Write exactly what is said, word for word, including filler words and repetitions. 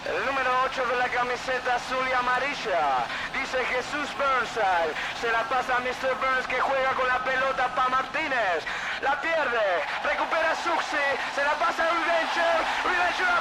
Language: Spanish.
El número ocho de la camiseta azul y amarilla. Dice Jesús Burnside. Se la pasa a mister Burns que juega con la pelota para Martínez. La pierde. Recupera Suxi. Se la pasa a Reventure. Reventure